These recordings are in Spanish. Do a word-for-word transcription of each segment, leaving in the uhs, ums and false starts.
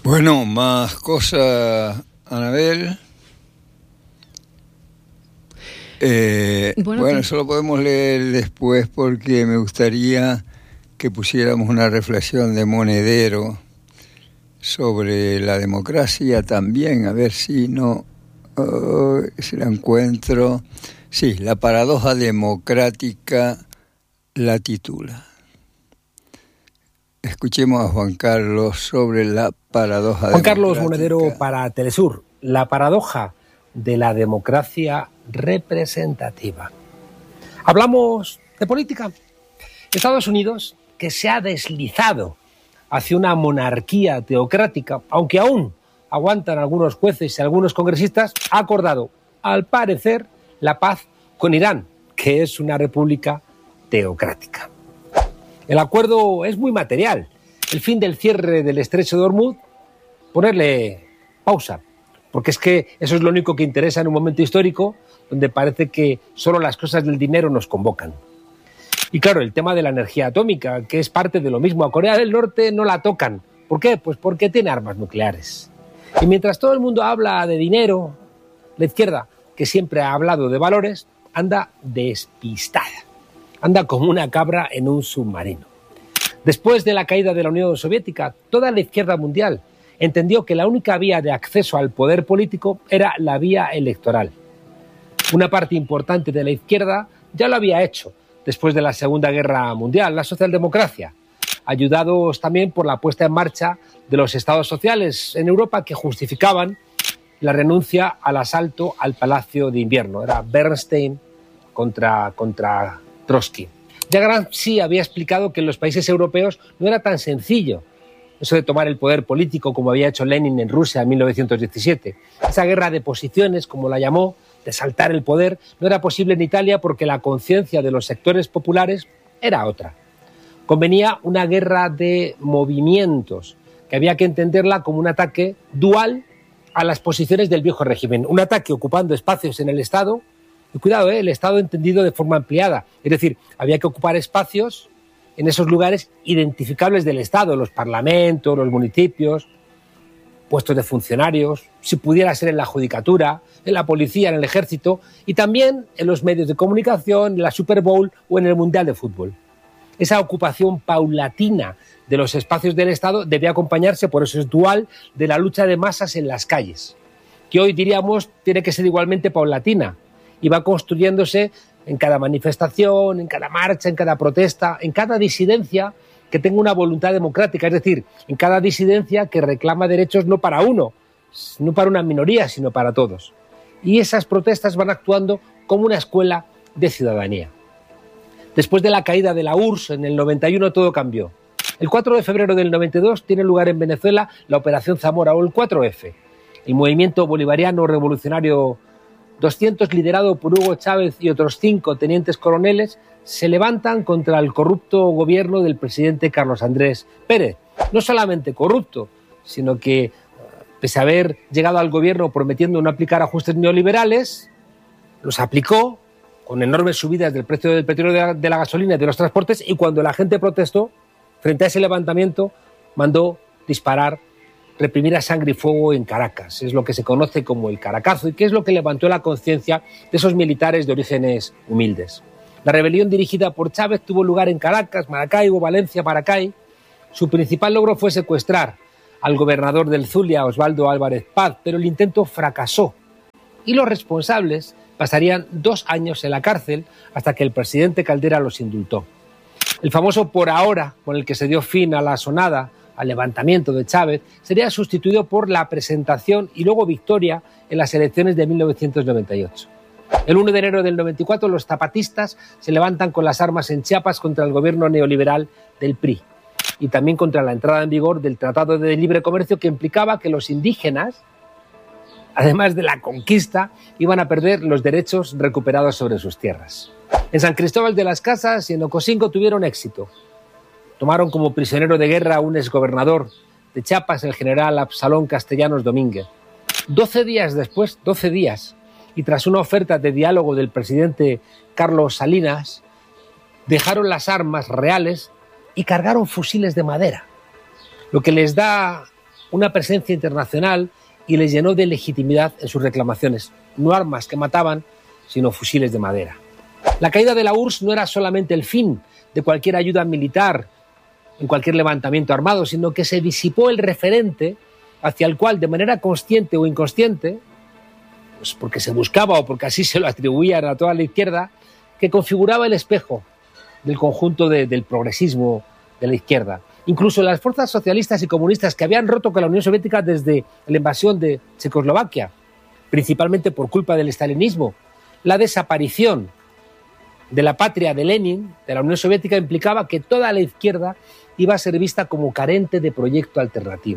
Bueno, más cosas, Anabel. Eh, bueno, bueno eso lo podemos leer después porque me gustaría que pusiéramos una reflexión de Monedero sobre la democracia también, a ver si no, oh, si la encuentro. Sí, la paradoja democrática la titula. Escuchemos a Juan Carlos sobre la paradoja Juan democrática. Carlos Monedero para Telesur, la paradoja de la democracia representativa. Hablamos de política. Estados Unidos, que se ha deslizado hacia una monarquía teocrática, aunque aún aguantan algunos jueces y algunos congresistas, ha acordado, al parecer, la paz con Irán, que es una república teocrática. El acuerdo es muy material. El fin del cierre del estrecho de Hormuz, ponerle pausa, porque es que eso es lo único que interesa en un momento histórico donde parece que solo las cosas del dinero nos convocan. Y claro, el tema de la energía atómica, que es parte de lo mismo. A Corea del Norte no la tocan. ¿Por qué? Pues porque tiene armas nucleares. Y mientras todo el mundo habla de dinero, la izquierda, que siempre ha hablado de valores, anda despistada. Anda como una cabra en un submarino. Después de la caída de la Unión Soviética, toda la izquierda mundial entendió que la única vía de acceso al poder político era la vía electoral. Una parte importante de la izquierda ya lo había hecho después de la Segunda Guerra Mundial, la socialdemocracia, ayudados también por la puesta en marcha de los estados sociales en Europa que justificaban la renuncia al asalto al Palacio de Invierno. Era Bernstein contra, contra Trotsky. Ya Gramsci había explicado que en los países europeos no era tan sencillo eso de tomar el poder político como había hecho Lenin en Rusia en mil novecientos diecisiete. Esa guerra de posiciones, como la llamó, de saltar el poder, no era posible en Italia porque la conciencia de los sectores populares era otra. Convenía una guerra de movimientos, que había que entenderla como un ataque dual a las posiciones del viejo régimen. Un ataque ocupando espacios en el Estado, y cuidado, ¿eh? El Estado entendido de forma ampliada. Es decir, había que ocupar espacios en esos lugares identificables del Estado, los parlamentos, los municipios, puestos de funcionarios, si pudiera ser en la judicatura, en la policía, en el ejército y también en los medios de comunicación, en la Super Bowl o en el Mundial de Fútbol. Esa ocupación paulatina de los espacios del Estado debía acompañarse, por eso es dual, de la lucha de masas en las calles, que hoy diríamos tiene que ser igualmente paulatina y va construyéndose en cada manifestación, en cada marcha, en cada protesta, en cada disidencia que tenga una voluntad democrática, es decir, en cada disidencia que reclama derechos no para uno, no para una minoría, sino para todos. Y esas protestas van actuando como una escuela de ciudadanía. Después de la caída de la U R S S en el noventa y uno todo cambió. El cuatro de febrero del noventa y dos tiene lugar en Venezuela la Operación Zamora o el cuatro efe, el movimiento bolivariano revolucionario doscientos liderado por Hugo Chávez y otros cinco tenientes coroneles se levantan contra el corrupto gobierno del presidente Carlos Andrés Pérez. No solamente corrupto, sino que, pese a haber llegado al gobierno prometiendo no aplicar ajustes neoliberales, los aplicó con enormes subidas del precio del petróleo, de la, de la gasolina y de los transportes, y cuando la gente protestó, frente a ese levantamiento, mandó disparar, reprimir a sangre y fuego en Caracas. Es lo que se conoce como el Caracazo y que es lo que levantó la conciencia de esos militares de orígenes humildes. La rebelión dirigida por Chávez tuvo lugar en Caracas, Maracaibo, Valencia, Maracay. Su principal logro fue secuestrar al gobernador del Zulia, Osvaldo Álvarez Paz, pero el intento fracasó y los responsables pasarían dos años en la cárcel hasta que el presidente Caldera los indultó. El famoso por ahora, con el que se dio fin a la asonada, al levantamiento de Chávez, sería sustituido por la presentación y luego victoria en las elecciones de mil novecientos noventa y ocho. El uno de enero del noventa y cuatro los zapatistas se levantan con las armas en Chiapas contra el gobierno neoliberal del P R I y también contra la entrada en vigor del Tratado de Libre Comercio que implicaba que los indígenas, además de la conquista, iban a perder los derechos recuperados sobre sus tierras. En San Cristóbal de las Casas y en Ocosingo tuvieron éxito. Tomaron como prisionero de guerra a un exgobernador de Chiapas, el general Absalón Castellanos Domínguez. Doce días después, doce días, y tras una oferta de diálogo del presidente Carlos Salinas, dejaron las armas reales y cargaron fusiles de madera, lo que les da una presencia internacional y les llenó de legitimidad en sus reclamaciones. No armas que mataban, sino fusiles de madera. La caída de la U R S S no era solamente el fin de cualquier ayuda militar en cualquier levantamiento armado, sino que se disipó el referente hacia el cual, de manera consciente o inconsciente, pues porque se buscaba o porque así se lo atribuían a toda la izquierda, que configuraba el espejo del conjunto de, del progresismo de la izquierda. Incluso las fuerzas socialistas y comunistas que habían roto con la Unión Soviética desde la invasión de Checoslovaquia, principalmente por culpa del estalinismo, la desaparición de la patria de Lenin, de la Unión Soviética, implicaba que toda la izquierda iba a ser vista como carente de proyecto alternativo.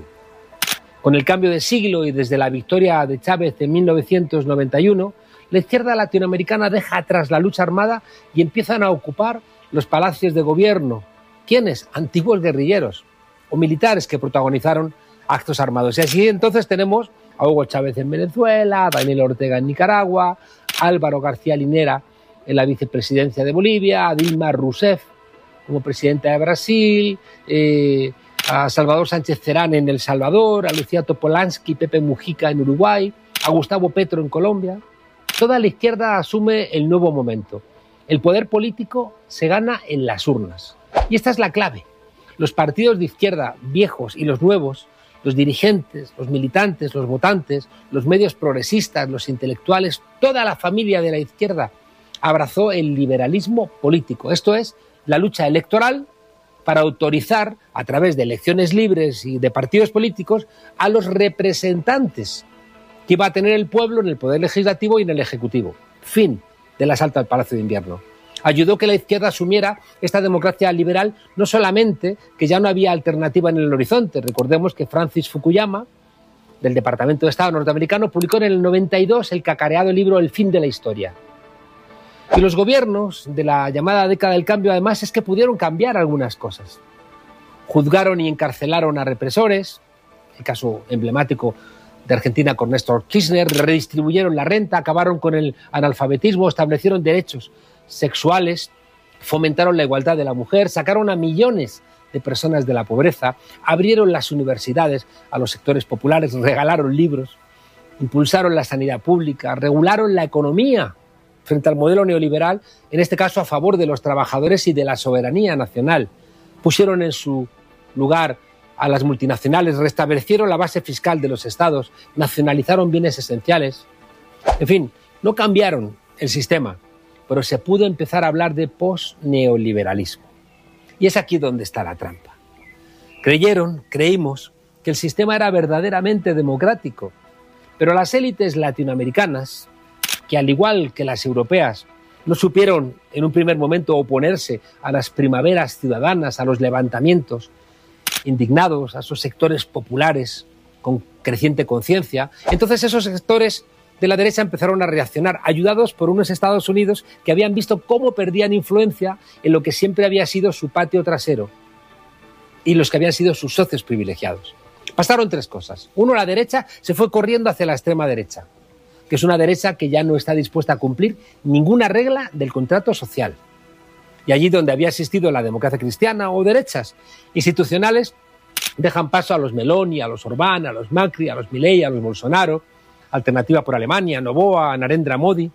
Con el cambio de siglo y desde la victoria de Chávez en mil novecientos noventa y uno, la izquierda latinoamericana deja atrás la lucha armada y empiezan a ocupar los palacios de gobierno. ¿Quiénes? Antiguos guerrilleros o militares que protagonizaron actos armados. Y así entonces tenemos a Hugo Chávez en Venezuela, a Daniel Ortega en Nicaragua, a Álvaro García Linera en la vicepresidencia de Bolivia, a Dilma Rousseff como presidenta de Brasil, eh, a Salvador Sánchez Cerán en El Salvador, a Lucía Topolansky, Pepe Mujica en Uruguay, a Gustavo Petro en Colombia. Toda la izquierda asume el nuevo momento. El poder político se gana en las urnas. Y esta es la clave. Los partidos de izquierda viejos y los nuevos, los dirigentes, los militantes, los votantes, los medios progresistas, los intelectuales, toda la familia de la izquierda abrazó el liberalismo político. Esto es, la lucha electoral para autorizar, a través de elecciones libres y de partidos políticos, a los representantes que iba a tener el pueblo en el poder legislativo y en el ejecutivo. Fin del asalto al Palacio de Invierno. Ayudó que la izquierda asumiera esta democracia liberal, no solamente que ya no había alternativa en el horizonte. Recordemos que Francis Fukuyama, del Departamento de Estado norteamericano, publicó en el noventa y dos el cacareado libro El fin de la historia. Y los gobiernos de la llamada década del cambio, además, es que pudieron cambiar algunas cosas. Juzgaron y encarcelaron a represores, el caso emblemático de Argentina con Néstor Kirchner, redistribuyeron la renta, acabaron con el analfabetismo, establecieron derechos sexuales, fomentaron la igualdad de la mujer, sacaron a millones de personas de la pobreza, abrieron las universidades a los sectores populares, regalaron libros, impulsaron la sanidad pública, regularon la economía frente al modelo neoliberal, en este caso a favor de los trabajadores y de la soberanía nacional. Pusieron en su lugar a las multinacionales, restablecieron la base fiscal de los estados, nacionalizaron bienes esenciales. En fin, no cambiaron el sistema, pero se pudo empezar a hablar de posneoliberalismo. Y es aquí donde está la trampa. Creyeron, creímos, que el sistema era verdaderamente democrático, pero las élites latinoamericanas, que al igual que las europeas, no supieron en un primer momento oponerse a las primaveras ciudadanas, a los levantamientos indignados, a esos sectores populares con creciente conciencia. Entonces esos sectores de la derecha empezaron a reaccionar, ayudados por unos Estados Unidos que habían visto cómo perdían influencia en lo que siempre había sido su patio trasero y los que habían sido sus socios privilegiados. Pasaron tres cosas. Uno, la derecha se fue corriendo hacia la extrema derecha, que es una derecha que ya no está dispuesta a cumplir ninguna regla del contrato social. Y allí donde había existido la democracia cristiana o derechas institucionales, dejan paso a los Meloni, a los Orbán, a los Macri, a los Milei, a los Bolsonaro, Alternativa por Alemania, Noboa, Narendra Modi.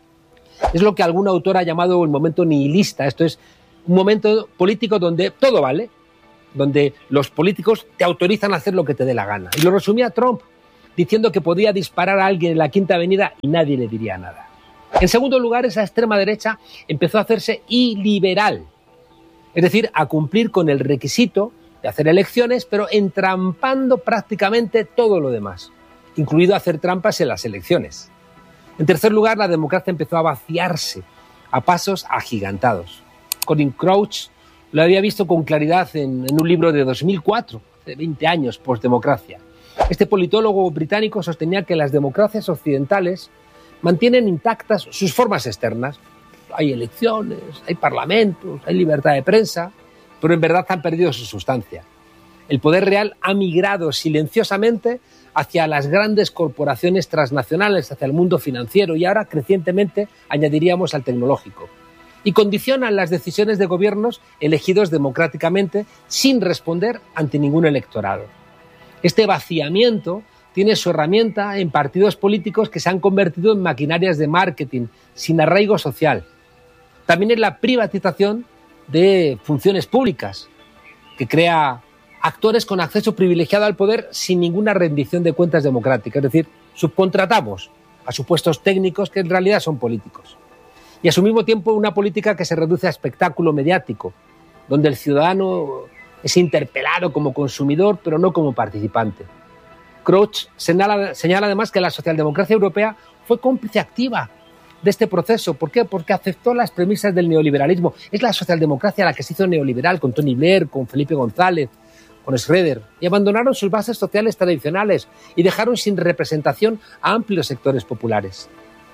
Es lo que algún autor ha llamado el momento nihilista. Esto es un momento político donde todo vale, donde los políticos te autorizan a hacer lo que te dé la gana. Y lo resumía Trump, diciendo que podía disparar a alguien en la Quinta Avenida y nadie le diría nada. En segundo lugar, esa extrema derecha empezó a hacerse iliberal, es decir, a cumplir con el requisito de hacer elecciones, pero entrampando prácticamente todo lo demás, incluido hacer trampas en las elecciones. En tercer lugar, la democracia empezó a vaciarse a pasos agigantados. Colin Crouch lo había visto con claridad en, en un libro de dos mil cuatro, hace veinte años, Postdemocracia. Este politólogo británico sostenía que las democracias occidentales mantienen intactas sus formas externas. Hay elecciones, hay parlamentos, hay libertad de prensa, pero en verdad han perdido su sustancia. El poder real ha migrado silenciosamente hacia las grandes corporaciones transnacionales, hacia el mundo financiero y ahora crecientemente añadiríamos al tecnológico. Y condicionan las decisiones de gobiernos elegidos democráticamente sin responder ante ningún electorado. Este vaciamiento tiene su herramienta en partidos políticos que se han convertido en maquinarias de marketing sin arraigo social. También es la privatización de funciones públicas, que crea actores con acceso privilegiado al poder sin ninguna rendición de cuentas democrática. Es decir, subcontratamos a supuestos técnicos que en realidad son políticos. Y a su mismo tiempo una política que se reduce a espectáculo mediático, donde el ciudadano es interpelado como consumidor, pero no como participante. Crouch señala, señala además que la socialdemocracia europea fue cómplice activa de este proceso. ¿Por qué? Porque aceptó las premisas del neoliberalismo. Es la socialdemocracia la que se hizo neoliberal con Tony Blair, con Felipe González, con Schroeder, y abandonaron sus bases sociales tradicionales y dejaron sin representación a amplios sectores populares.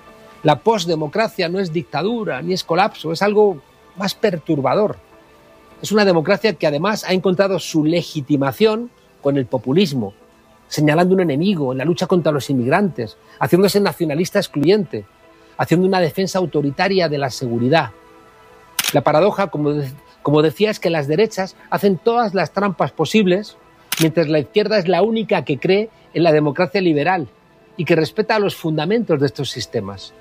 La postdemocracia no es dictadura ni es colapso, es algo más perturbador. Es una democracia que además ha encontrado su legitimación con el populismo, señalando un enemigo en la lucha contra los inmigrantes, haciéndose nacionalista excluyente, haciendo una defensa autoritaria de la seguridad. La paradoja, como, de, como decía, es que las derechas hacen todas las trampas posibles, mientras la izquierda es la única que cree en la democracia liberal y que respeta los fundamentos de estos sistemas.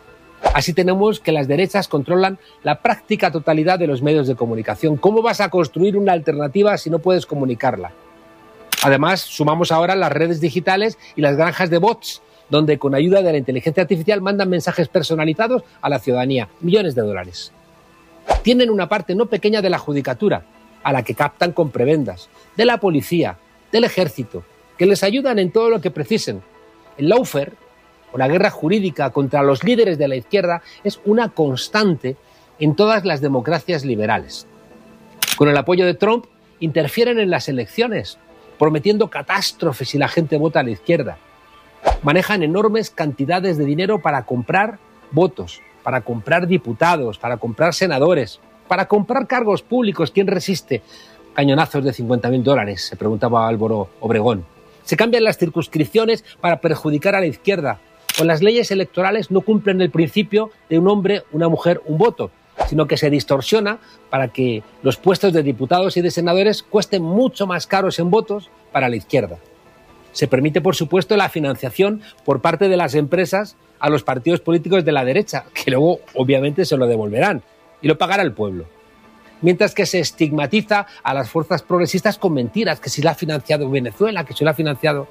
Así tenemos que las derechas controlan la práctica totalidad de los medios de comunicación. ¿Cómo vas a construir una alternativa si no puedes comunicarla? Además, sumamos ahora las redes digitales y las granjas de bots, donde con ayuda de la inteligencia artificial mandan mensajes personalizados a la ciudadanía, millones de dólares. Tienen una parte no pequeña de la judicatura, a la que captan con prebendas, de la policía, del ejército, que les ayudan en todo lo que precisen. El lawfare, o la guerra jurídica contra los líderes de la izquierda, es una constante en todas las democracias liberales. Con el apoyo de Trump, interfieren en las elecciones, prometiendo catástrofes si la gente vota a la izquierda. Manejan enormes cantidades de dinero para comprar votos, para comprar diputados, para comprar senadores, para comprar cargos públicos. ¿Quién resiste cañonazos de cincuenta mil dólares? Se preguntaba Álvaro Obregón. Se cambian las circunscripciones para perjudicar a la izquierda. Con las leyes electorales no cumplen el principio de un hombre, una mujer, un voto, sino que se distorsiona para que los puestos de diputados y de senadores cuesten mucho más caros en votos para la izquierda. Se permite, por supuesto, la financiación por parte de las empresas a los partidos políticos de la derecha, que luego, obviamente, se lo devolverán y lo pagará el pueblo. Mientras que se estigmatiza a las fuerzas progresistas con mentiras, que si la ha financiado Venezuela, que si la ha financiado...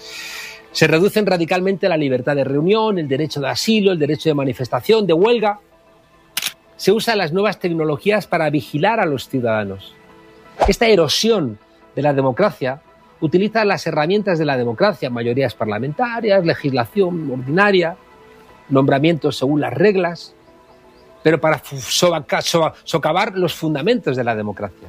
Se reducen radicalmente la libertad de reunión, el derecho de asilo, el derecho de manifestación, de huelga. Se usan las nuevas tecnologías para vigilar a los ciudadanos. Esta erosión de la democracia utiliza las herramientas de la democracia, mayorías parlamentarias, legislación ordinaria, nombramientos según las reglas, pero para socavar los fundamentos de la democracia.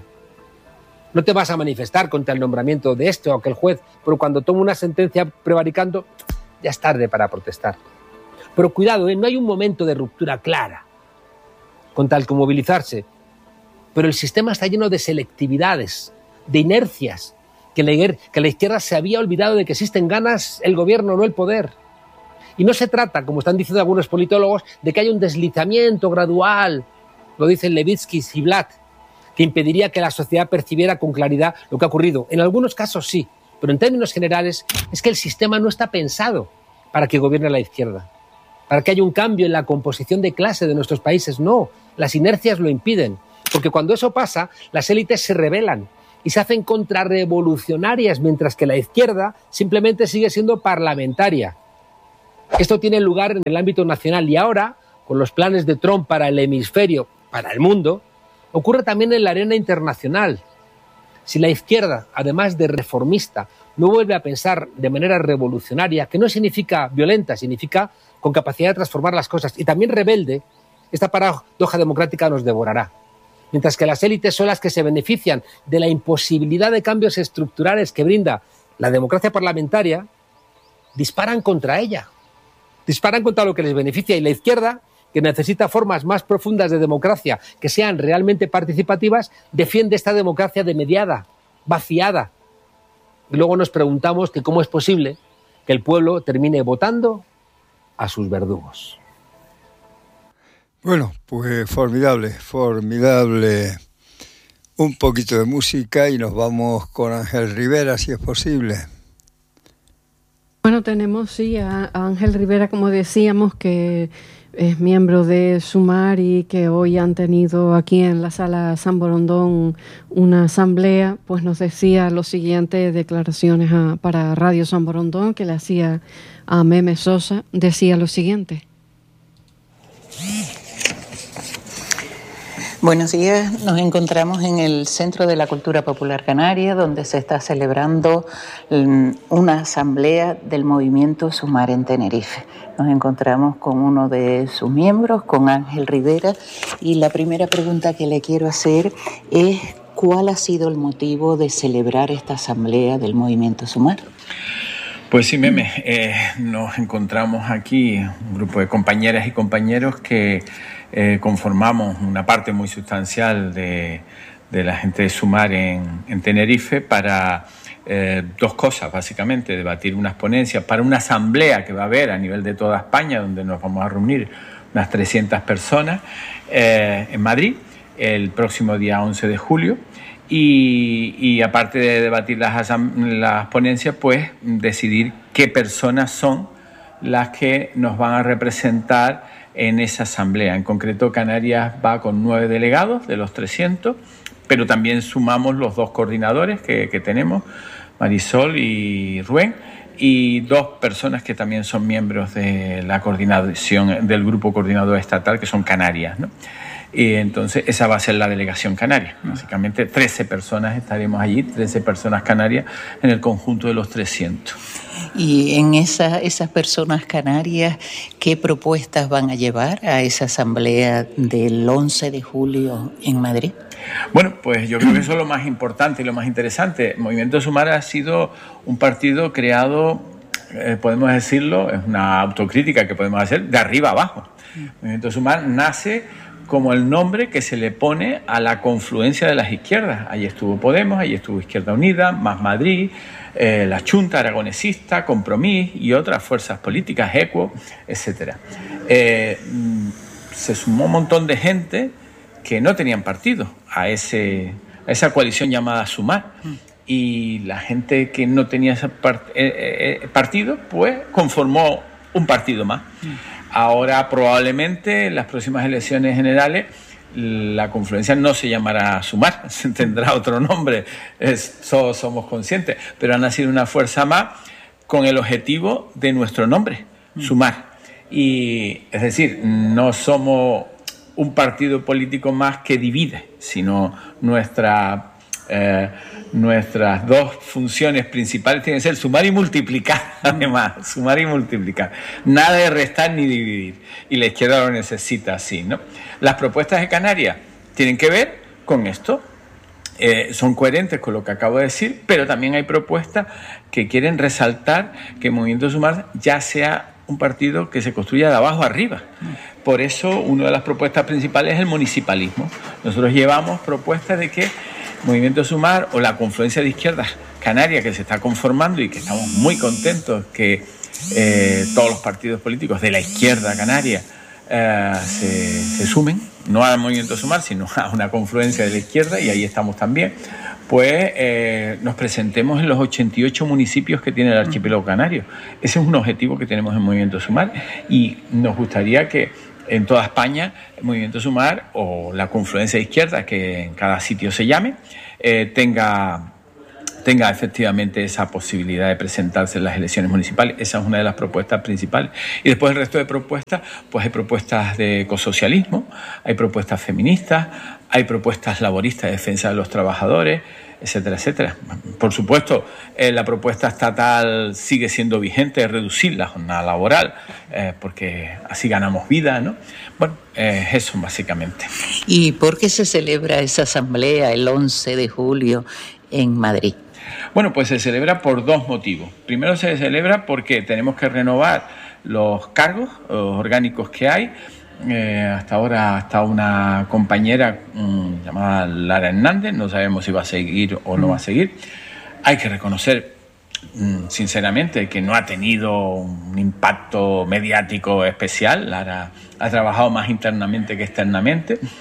No te vas a manifestar contra el nombramiento de este o aquel juez, pero cuando toma una sentencia prevaricando, ya es tarde para protestar. Pero cuidado, ¿eh? No hay un momento de ruptura clara con tal que movilizarse, pero el sistema está lleno de selectividades, de inercias, que la, que la izquierda se había olvidado de que existen ganas el gobierno, no el poder. Y no se trata, como están diciendo algunos politólogos, de que haya un deslizamiento gradual, lo dicen Levitsky y Blatt, que impediría que la sociedad percibiera con claridad lo que ha ocurrido. En algunos casos sí, pero en términos generales es que el sistema no está pensado para que gobierne la izquierda, para que haya un cambio en la composición de clase de nuestros países. No, las inercias lo impiden, porque cuando eso pasa, las élites se rebelan y se hacen contrarrevolucionarias, mientras que la izquierda simplemente sigue siendo parlamentaria. Esto tiene lugar en el ámbito nacional y ahora, con los planes de Trump para el hemisferio, para el mundo, ocurre también en la arena internacional. Si la izquierda, además de reformista, no vuelve a pensar de manera revolucionaria, que no significa violenta, significa con capacidad de transformar las cosas, y también rebelde, esta paradoja democrática nos devorará. Mientras que las élites son las que se benefician de la imposibilidad de cambios estructurales que brinda la democracia parlamentaria, disparan contra ella. Disparan contra lo que les beneficia, y la izquierda, que necesita formas más profundas de democracia que sean realmente participativas, defiende esta democracia demediada, vaciada. Y luego nos preguntamos que cómo es posible que el pueblo termine votando a sus verdugos. Bueno, pues formidable, formidable. Un poquito de música y nos vamos con Ángel Rivera, si es posible. Bueno, tenemos sí a Ángel Rivera, como decíamos, que es miembro de Sumar y que hoy han tenido aquí en la sala San Borondón una asamblea. Pues nos decía lo siguiente, declaraciones a, para Radio San Borondón, que le hacía a Meme Sosa, decía lo siguiente. Buenos días, nos encontramos en el Centro de la Cultura Popular Canaria, donde se está celebrando una asamblea del movimiento Sumar en Tenerife. Nos encontramos con uno de sus miembros, con Ángel Rivera, y la primera pregunta que le quiero hacer es ¿cuál ha sido el motivo de celebrar esta asamblea del movimiento Sumar? Pues sí, Meme, eh, nos encontramos aquí un grupo de compañeras y compañeros que eh, conformamos una parte muy sustancial de, de la gente de Sumar en, en Tenerife para eh, dos cosas, básicamente, debatir unas ponencias para una asamblea que va a haber a nivel de toda España, donde nos vamos a reunir unas trescientas personas eh, en Madrid el próximo día once de julio. Y, y aparte de debatir las, las ponencias, pues decidir qué personas son las que nos van a representar en esa asamblea. En concreto, Canarias va con nueve delegados de los trescientos, pero también sumamos los dos coordinadores que, que tenemos, Marisol y Rubén, y dos personas que también son miembros de la coordinación del grupo coordinador estatal, que son Canarias, ¿no? Y entonces esa va a ser la delegación canaria. Básicamente trece personas estaremos allí, trece personas canarias en el conjunto de los trescientos. Y en esa, esas personas canarias, ¿qué propuestas van a llevar a esa asamblea del once de julio en Madrid? Bueno, pues yo creo que eso es lo más importante y lo más interesante. El Movimiento Sumar ha sido un partido creado, eh, podemos decirlo, es una autocrítica que podemos hacer, de arriba abajo. El Movimiento Sumar nace como el nombre que se le pone a la confluencia de las izquierdas. Allí estuvo Podemos, allí estuvo Izquierda Unida, Más Madrid, eh, la Chunta Aragonesista, Compromís y otras fuerzas políticas, Equo, etcétera. Eh, se sumó un montón de gente que no tenían partido a, ese, a esa coalición llamada Sumar. Y la gente que no tenía ese part, eh, eh, partido, pues conformó un partido más. Ahora probablemente en las próximas elecciones generales la confluencia no se llamará Sumar, tendrá otro nombre, es, todos somos conscientes, pero ha nacido una fuerza más con el objetivo de nuestro nombre, Sumar. Y es decir, no somos un partido político más que divide, sino nuestra... Eh, nuestras dos funciones principales tienen que ser sumar y multiplicar, además, sumar y multiplicar. Nada de restar ni dividir. Y la izquierda lo necesita así, ¿no? Las propuestas de Canarias tienen que ver con esto. Eh, son coherentes con lo que acabo de decir, pero también hay propuestas que quieren resaltar que el Movimiento Sumar ya sea un partido que se construya de abajo arriba. Por eso, una de las propuestas principales es el municipalismo. Nosotros llevamos propuestas de que Movimiento Sumar o la confluencia de izquierdas canaria que se está conformando y que estamos muy contentos que eh, todos los partidos políticos de la izquierda canaria eh, se, se sumen, no al Movimiento Sumar, sino a una confluencia de la izquierda, y ahí estamos también, pues eh, nos presentemos en los ochenta y ocho municipios que tiene el archipiélago canario. Ese es un objetivo que tenemos en Movimiento Sumar y nos gustaría que en toda España el Movimiento Sumar o la confluencia de izquierda, que en cada sitio se llame, eh, tenga, tenga efectivamente esa posibilidad de presentarse en las elecciones municipales. Esa es una de las propuestas principales. Y después el resto de propuestas, pues hay propuestas de ecosocialismo, hay propuestas feministas, hay propuestas laboristas de defensa de los trabajadores, etcétera, etcétera. Por supuesto, eh, la propuesta estatal sigue siendo vigente, reducir la jornada laboral, eh, porque así ganamos vida, ¿no? Bueno, eh, eso básicamente. ¿Y por qué se celebra esa asamblea el once de julio en Madrid? Bueno, pues se celebra por dos motivos. Primero se celebra porque tenemos que renovar los cargos los orgánicos que hay. Eh, hasta ahora está una compañera mmm, llamada Lara Hernández, no sabemos si va a seguir o no va a seguir. Hay que reconocer mmm, sinceramente que no ha tenido un impacto mediático especial. Lara ha trabajado más internamente que externamente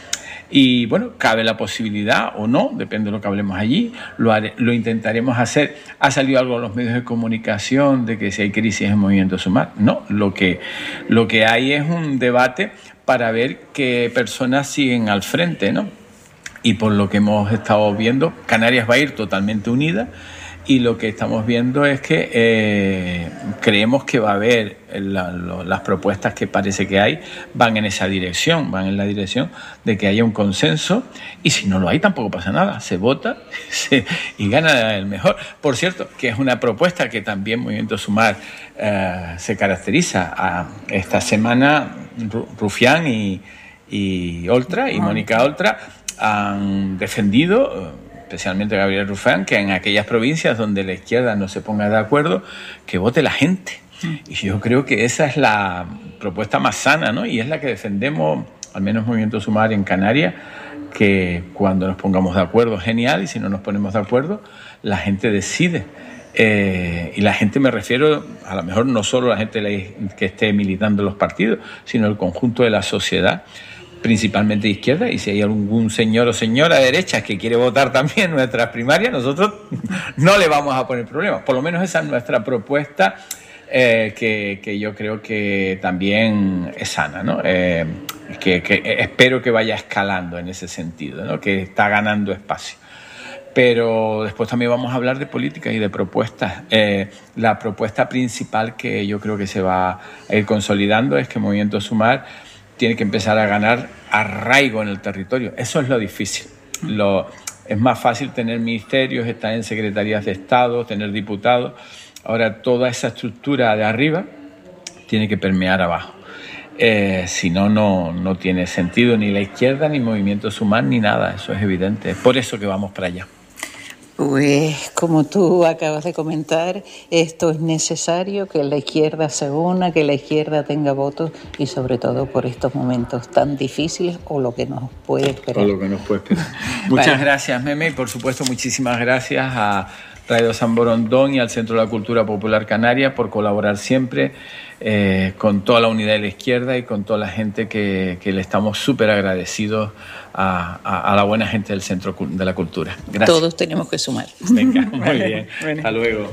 Y bueno, cabe la posibilidad o no, depende de lo que hablemos allí, lo, haré, lo intentaremos hacer. Ha salido algo en los medios de comunicación de que si hay crisis en Movimiento Sumar. No, lo que, lo que hay es un debate para ver qué personas siguen al frente, ¿no? Y por lo que hemos estado viendo, Canarias va a ir totalmente unida. Y lo que estamos viendo es que eh, creemos que va a haber la, lo, las propuestas que parece que hay van en esa dirección, van en la dirección de que haya un consenso, y si no lo hay tampoco pasa nada, se vota se, y gana el mejor. Por cierto, que es una propuesta que también Movimiento Sumar eh, se caracteriza. A esta semana Rufián y, y Oltra y Mónica Oltra han defendido, especialmente Gabriel Rufián, que en aquellas provincias donde la izquierda no se ponga de acuerdo, que vote la gente. Y yo creo que esa es la propuesta más sana, ¿no? Y es la que defendemos, al menos Movimiento Sumar en Canarias, que cuando nos pongamos de acuerdo, genial, y si no nos ponemos de acuerdo, la gente decide. Eh, y la gente, me refiero, a lo mejor no solo la gente que esté militando en los partidos, sino el conjunto de la sociedad, principalmente de izquierda, y si hay algún señor o señora de derechas que quiere votar también nuestras primarias, nosotros no le vamos a poner problema. Por lo menos esa es nuestra propuesta, eh, que, que yo creo que también es sana, ¿no? Eh, que, que espero que vaya escalando en ese sentido, ¿no? Que está ganando espacio. Pero después también vamos a hablar de políticas y de propuestas. Eh, la propuesta principal que yo creo que se va a ir consolidando es que Movimiento Sumar tiene que empezar a ganar arraigo en el territorio. Eso es lo difícil. Lo, es más fácil tener ministerios, estar en secretarías de Estado, tener diputados. Ahora toda esa estructura de arriba tiene que permear abajo. Eh, si no, no, no tiene sentido ni la izquierda, ni Movimiento Sumar, ni nada. Eso es evidente. Es por eso que vamos para allá. Pues como tú acabas de comentar, esto es necesario, que la izquierda se una, que la izquierda tenga votos, y sobre todo por estos momentos tan difíciles, o lo que nos puede esperar. O lo que nos puede esperar. Muchas vale. gracias, Meme, y por supuesto muchísimas gracias a Radio San Borondón y al Centro de la Cultura Popular Canaria por colaborar siempre eh, con toda la unidad de la izquierda y con toda la gente que, que le estamos súper agradecidos a, a, a la buena gente del Centro de la Cultura. Gracias. Todos tenemos que sumar. Venga, muy bien. Bueno. Hasta luego.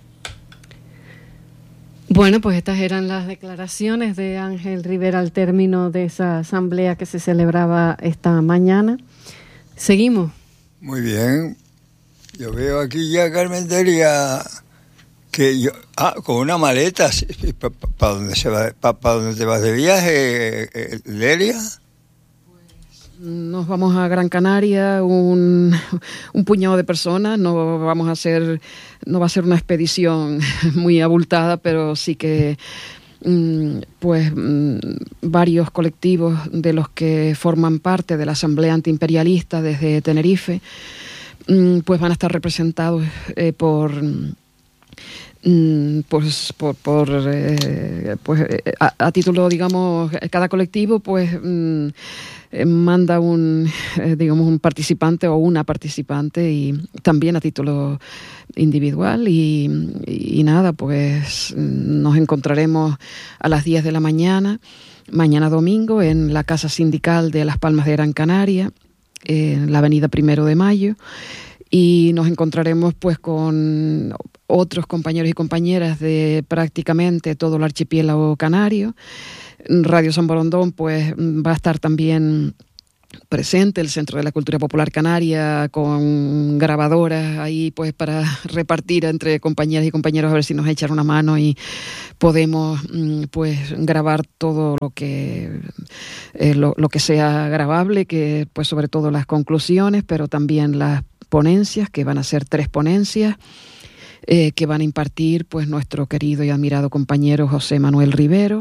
Bueno, pues estas eran las declaraciones de Ángel Rivera al término de esa asamblea que se celebraba esta mañana. Seguimos. Muy bien. Yo veo aquí ya, Carmen Delia, que yo, ah, con una maleta, ¿para pa dónde se va? ¿Para pa dónde te vas de viaje, eh, Delia? Pues nos vamos a Gran Canaria, un, un puñado de personas. No vamos a hacer, no va a ser una expedición muy abultada, pero sí que pues varios colectivos de los que forman parte de la Asamblea Antiimperialista desde Tenerife, pues van a estar representados eh, por, pues, por, por eh, pues, a, a título, digamos, cada colectivo pues mm, manda un, eh, digamos, un participante o una participante, y también a título individual, y, y nada, pues nos encontraremos a las diez de la mañana, mañana domingo, en la Casa Sindical de Las Palmas de Gran Canaria, en la avenida Primero de Mayo, y nos encontraremos pues con otros compañeros y compañeras de prácticamente todo el archipiélago canario. Radio San Borondón pues va a estar también presente, el Centro de la Cultura Popular Canaria, con grabadoras ahí pues para repartir entre compañeras y compañeros, a ver si nos echan una mano y podemos pues grabar todo lo que eh, lo, lo que sea grabable, que pues sobre todo las conclusiones, pero también las ponencias, que van a ser tres ponencias eh, que van a impartir pues nuestro querido y admirado compañero José Manuel Rivero,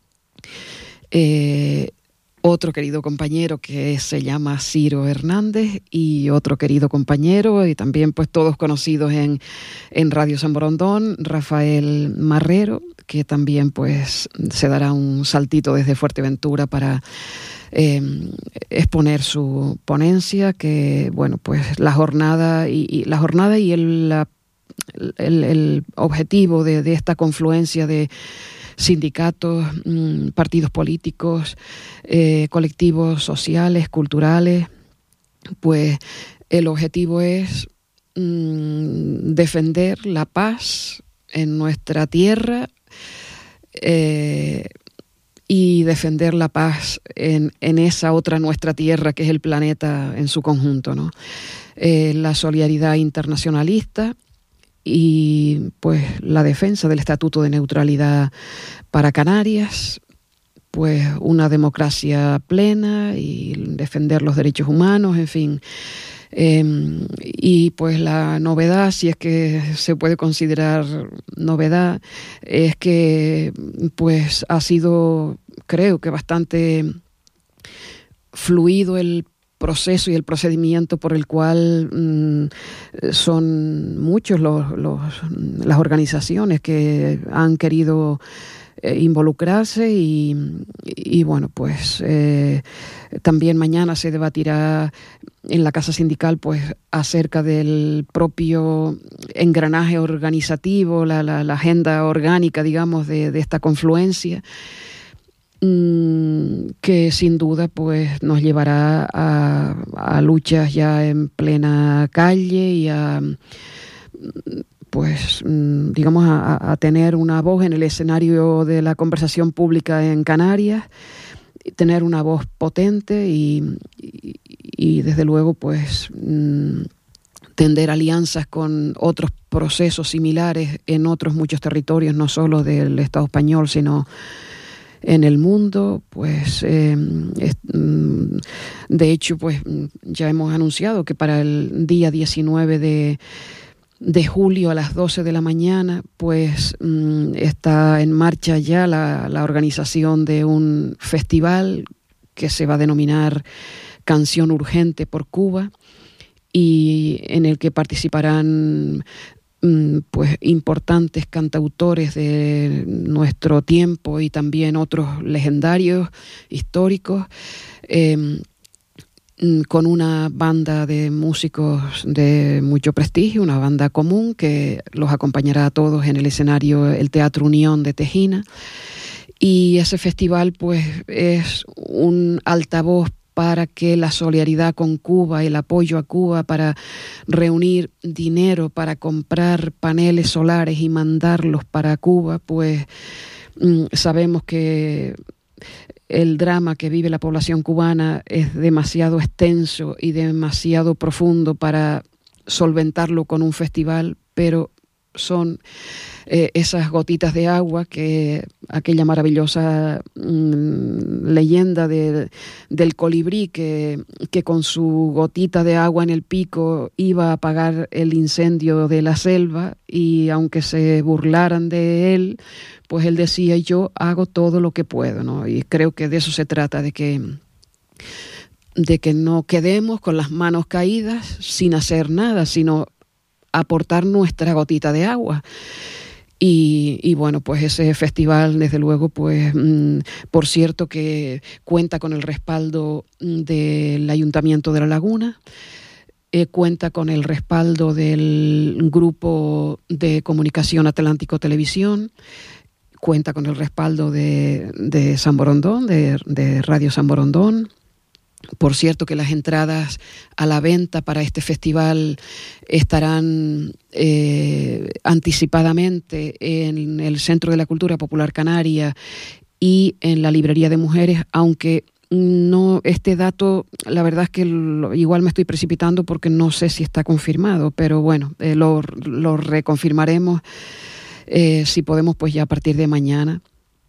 eh, otro querido compañero que se llama Ciro Hernández, y otro querido compañero, y también pues todos conocidos en, en Radio San Borondón, Rafael Marrero, que también pues se dará un saltito desde Fuerteventura para eh, exponer su ponencia, que bueno, pues la jornada y, y la jornada y el, la, el, el objetivo de, de esta confluencia de sindicatos, mmm, partidos políticos, eh, colectivos sociales, culturales, pues el objetivo es mmm, defender la paz en nuestra tierra, eh, y defender la paz en, en esa otra nuestra tierra que es el planeta en su conjunto, ¿no? Eh, la solidaridad internacionalista y pues la defensa del Estatuto de Neutralidad para Canarias, pues una democracia plena y defender los derechos humanos, en fin. Eh, y pues la novedad, si es que se puede considerar novedad, es que pues ha sido, creo que bastante fluido el proceso y el procedimiento por el cual mmm, son muchos los, los, las organizaciones que han querido Eh, involucrarse y, y bueno, pues eh, también mañana se debatirá en la Casa Sindical pues acerca del propio engranaje organizativo, la, la, la agenda orgánica, digamos, de, de esta confluencia, mmm, que sin duda pues nos llevará a, a luchas ya en plena calle y a pues digamos a, a tener una voz en el escenario de la conversación pública en Canarias, tener una voz potente y, y, y desde luego pues mmm, tender alianzas con otros procesos similares en otros muchos territorios, no solo del Estado español, sino en el mundo. Pues eh, es, de hecho pues ya hemos anunciado que para el día diecinueve de de julio a las doce de la mañana, pues mmm, está en marcha ya la, la organización de un festival que se va a denominar Canción Urgente por Cuba y en el que participarán mmm, pues importantes cantautores de nuestro tiempo y también otros legendarios históricos, eh, con una banda de músicos de mucho prestigio, una banda común que los acompañará a todos en el escenario el Teatro Unión de Tejina. Y ese festival pues es un altavoz para que la solidaridad con Cuba, el apoyo a Cuba, para reunir dinero para comprar paneles solares y mandarlos para Cuba, pues mmm, sabemos que el drama que vive la población cubana es demasiado extenso y demasiado profundo para solventarlo con un festival, pero son eh, esas gotitas de agua que aquella maravillosa mmm, leyenda de, del colibrí que, que con su gotita de agua en el pico iba a apagar el incendio de la selva, y aunque se burlaran de él, pues él decía: yo hago todo lo que puedo, ¿no? Y creo que de eso se trata, de que de que no quedemos con las manos caídas sin hacer nada, sino aportar nuestra gotita de agua. Y, y bueno, pues ese festival, desde luego, pues mmm, por cierto que cuenta con el respaldo del Ayuntamiento de La Laguna, eh, cuenta con el respaldo del Grupo de Comunicación Atlántico Televisión, cuenta con el respaldo de, de San Borondón, de, de Radio San Borondón. Por cierto que las entradas a la venta para este festival estarán eh, anticipadamente en el Centro de la Cultura Popular Canaria y en la Librería de Mujeres, aunque no, este dato, la verdad es que lo, igual me estoy precipitando porque no sé si está confirmado, pero bueno, eh, lo, lo reconfirmaremos eh, si podemos, pues ya a partir de mañana.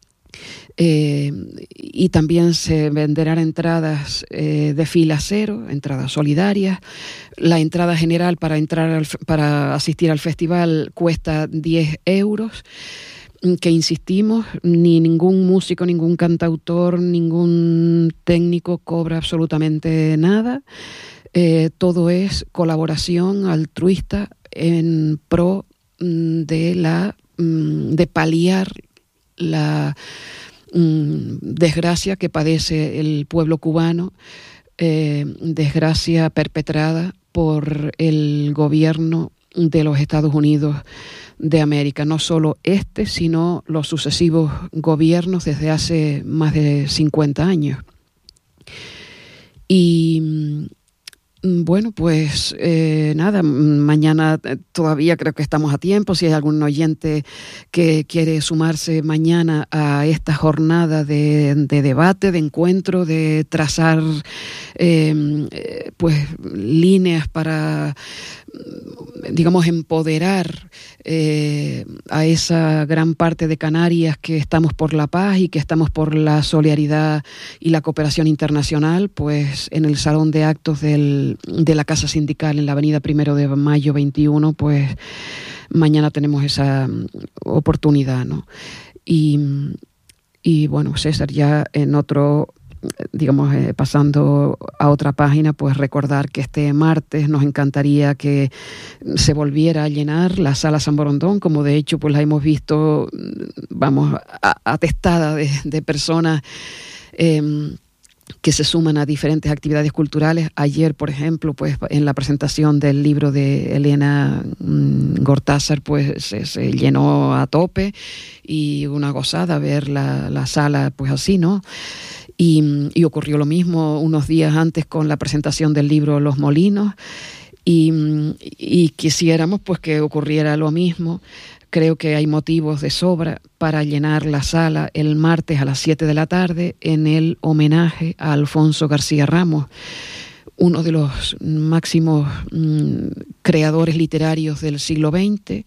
Eh, y también se venderán entradas eh, de fila cero, entradas solidarias. La entrada general para entrar al, para asistir al festival cuesta diez euros, que insistimos, ni ningún músico, ningún cantautor, ningún técnico cobra absolutamente nada. Eh, todo es colaboración altruista en pro de la de paliar la mm, desgracia que padece el pueblo cubano, eh, desgracia perpetrada por el gobierno de los Estados Unidos de América, no solo este, sino los sucesivos gobiernos desde hace más de cincuenta años. Y bueno, pues eh, nada, mañana todavía creo que estamos a tiempo. Si hay algún oyente que quiere sumarse mañana a esta jornada de, de debate, de encuentro, de trazar eh, pues líneas para, digamos, empoderar eh, a esa gran parte de Canarias que estamos por la paz y que estamos por la solidaridad y la cooperación internacional, pues en el Salón de Actos del, de la Casa Sindical en la avenida Primero de Mayo veintiuno, pues mañana tenemos esa oportunidad, ¿no? Y, y bueno, César, ya en otro... digamos, eh, pasando a otra página, pues recordar que este martes nos encantaría que se volviera a llenar la Sala San Borondón, como de hecho pues la hemos visto, vamos, a, atestada de, de personas eh, que se suman a diferentes actividades culturales. Ayer, por ejemplo, pues en la presentación del libro de Elena mm, Gortázar, pues se, se llenó a tope y una gozada ver la, la sala pues así, ¿no? Y, y ocurrió lo mismo unos días antes con la presentación del libro Los Molinos, y, y quisiéramos pues que ocurriera lo mismo. Creo que hay motivos de sobra para llenar la sala el martes a las siete de la tarde en el homenaje a Alfonso García Ramos, uno de los máximos mmm, creadores literarios del siglo veinte,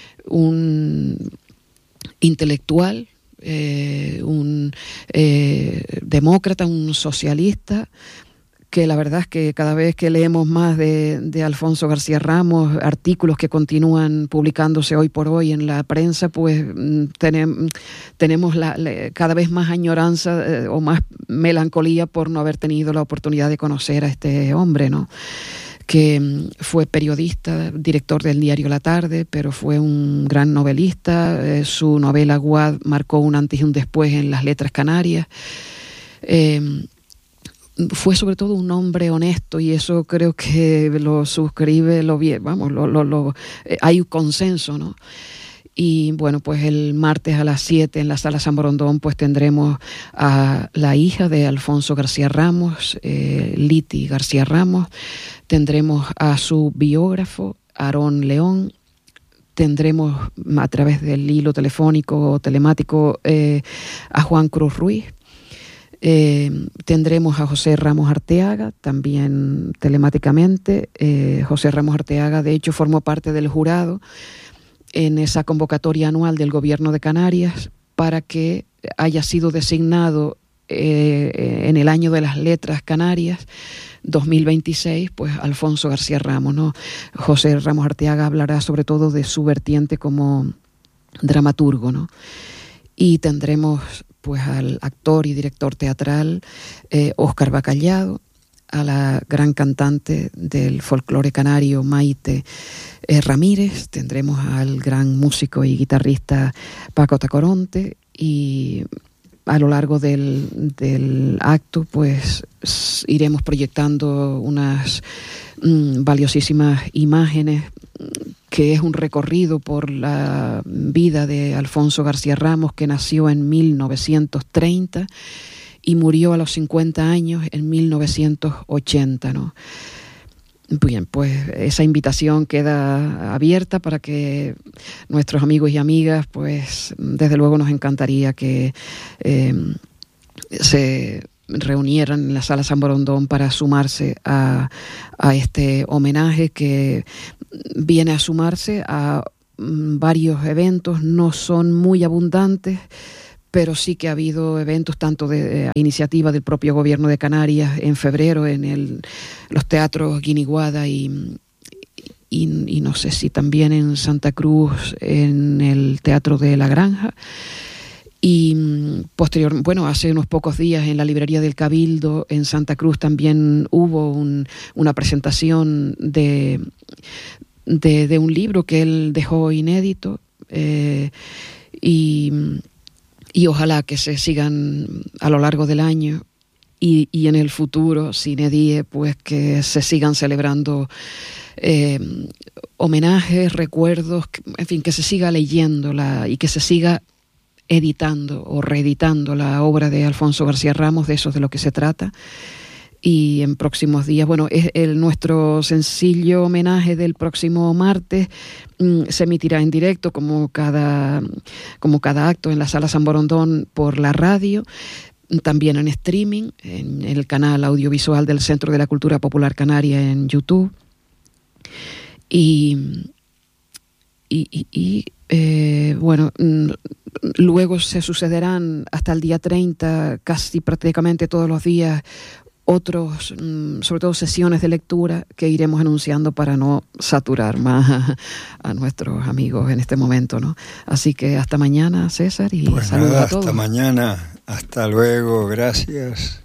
un intelectual, Eh, un eh, demócrata, un socialista, que la verdad es que cada vez que leemos más de, de Alfonso García Ramos, artículos que continúan publicándose hoy por hoy en la prensa, pues tenem, tenemos la, la, cada vez más añoranza eh, o más melancolía por no haber tenido la oportunidad de conocer a este hombre, ¿no? Que fue periodista, director del diario La Tarde, pero fue un gran novelista. Eh, su novela Guad marcó un antes y un después en las letras canarias. Eh, fue sobre todo un hombre honesto, y eso creo que lo suscribe, lo vamos, lo, lo, lo, eh, hay un consenso, ¿no? Y bueno, pues el martes a las siete en la Sala San Borondón pues tendremos a la hija de Alfonso García Ramos, eh, Liti García Ramos, tendremos a su biógrafo, Aarón León, tendremos a través del hilo telefónico o telemático eh, a Juan Cruz Ruiz, eh, tendremos a José Ramos Arteaga, también telemáticamente. eh, José Ramos Arteaga de hecho formó parte del jurado en esa convocatoria anual del Gobierno de Canarias para que haya sido designado eh, en el año de las letras canarias dos mil veintiséis, pues Alfonso García Ramos, ¿no? José Ramos Arteaga hablará sobre todo de su vertiente como dramaturgo, ¿no? Y tendremos pues al actor y director teatral eh, Óscar Bacallado, a la gran cantante del folclore canario Maite eh, Ramírez, tendremos al gran músico y guitarrista Paco Tacoronte, y a lo largo del, del acto pues iremos proyectando unas mm, valiosísimas imágenes, que es un recorrido por la vida de Alfonso García Ramos, que nació en mil novecientos treinta y murió a los cincuenta años en mil novecientos ochenta, ¿no? Bien, pues esa invitación queda abierta para que nuestros amigos y amigas, pues desde luego nos encantaría que eh, se reunieran en la Sala San Borondón para sumarse a, a este homenaje, que viene a sumarse a mm, varios eventos. No son muy abundantes, pero sí que ha habido eventos tanto de, de iniciativa del propio Gobierno de Canarias en febrero en el, los teatros Guiniguada y, y, y no sé si también en Santa Cruz en el Teatro de la Granja. Y posterior, bueno, hace unos pocos días en la librería del Cabildo en Santa Cruz también hubo un, una presentación de, de, de un libro que él dejó inédito, eh, y... y ojalá que se sigan a lo largo del año y, y en el futuro, sine die, pues que se sigan celebrando eh, homenajes, recuerdos, en fin, que se siga leyendo la, y que se siga editando o reeditando la obra de Alfonso García Ramos, de eso es de lo que se trata. Y en próximos días, bueno, es el, nuestro sencillo homenaje del próximo martes mmm, se emitirá en directo como cada, como cada acto en la Sala San Borondón por la radio, también en streaming, en el canal audiovisual del Centro de la Cultura Popular Canaria en YouTube. Y, y, y, y eh, bueno, luego se sucederán hasta el día treinta, casi prácticamente todos los días, otros, sobre todo sesiones de lectura que iremos anunciando para no saturar más a, a nuestros amigos en este momento, ¿no? Así que hasta mañana, César, y pues saludos nada, a todos. Hasta mañana, hasta luego, gracias.